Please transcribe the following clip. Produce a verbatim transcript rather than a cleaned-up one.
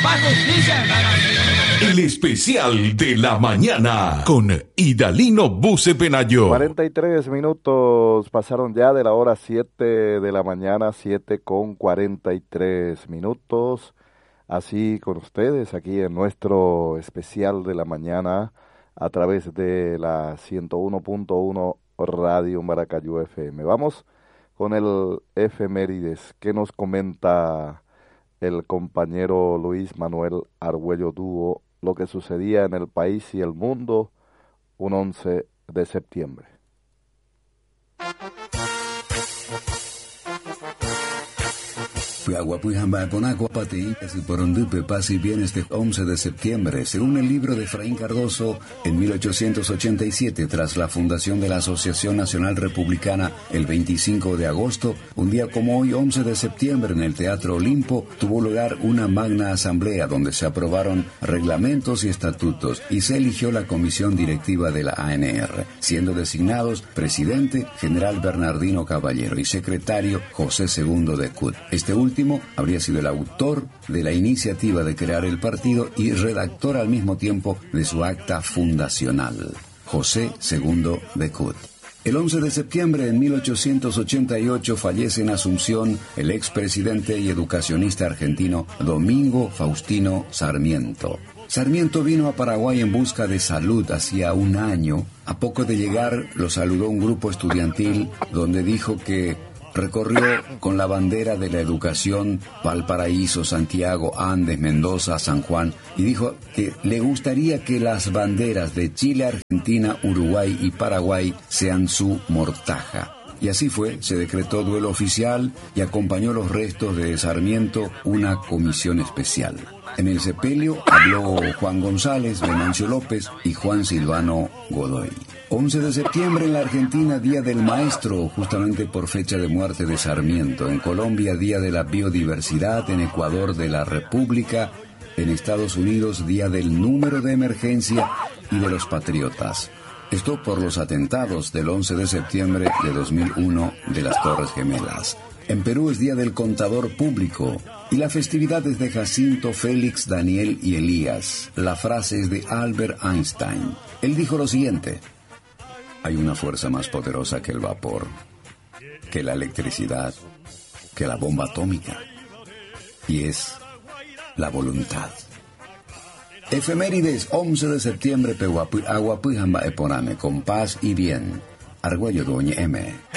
El especial de la mañana con Idalino Buce Penayo. cuarenta y tres minutos pasaron ya de la hora siete de la mañana, siete con cuarenta y tres minutos. Así con ustedes aquí en nuestro especial de la mañana a través de la ciento uno punto uno Radio Maracayú F M. Vamos con el efemérides que nos comenta el compañero Luis Manuel Argüello Dúo, lo que sucedía en el país y el mundo un once de septiembre. Paz y bien este once de septiembre, según el libro de Efraín Cardoso, en mil ochocientos ochenta y siete, tras la fundación de la Asociación Nacional Republicana el veinticinco de agosto, un día como hoy, once de septiembre, en el Teatro Olimpo, tuvo lugar una magna asamblea donde se aprobaron reglamentos y estatutos y se eligió la comisión directiva de la A N R, siendo designados presidente General Bernardino Caballero y secretario José segundo de Cut. Este último habría sido el autor de la iniciativa de crear el partido y redactor al mismo tiempo de su acta fundacional, José segundo de Cut. El once de septiembre de mil ochocientos ochenta y ocho fallece en Asunción el expresidente y educacionista argentino Domingo Faustino Sarmiento. Sarmiento vino a Paraguay en busca de salud hacía un año. A poco de llegar lo saludó un grupo estudiantil donde dijo que recorrió con la bandera de la educación Valparaíso, Santiago, Andes, Mendoza, San Juan, y dijo que le gustaría que las banderas de Chile, Argentina, Uruguay y Paraguay sean su mortaja. Y así fue, se decretó duelo oficial y acompañó los restos de Sarmiento una comisión especial. En el sepelio habló Juan González, Venancio López y Juan Silvano Godoy. once de septiembre en la Argentina, Día del Maestro, justamente por fecha de muerte de Sarmiento. En Colombia, Día de la Biodiversidad. En Ecuador, de la República. En Estados Unidos, Día del Número de Emergencia y de los Patriotas. Esto por los atentados del once de septiembre de dos mil uno de las Torres Gemelas. En Perú es Día del Contador Público y la festividad es de Jacinto, Félix, Daniel y Elías. La frase es de Albert Einstein. Él dijo lo siguiente: hay una fuerza más poderosa que el vapor, que la electricidad, que la bomba atómica, y es la voluntad. Efemérides, once de septiembre, Pehuapu, Aguapujamba, Eponame, con paz y bien. Argüello Doña M.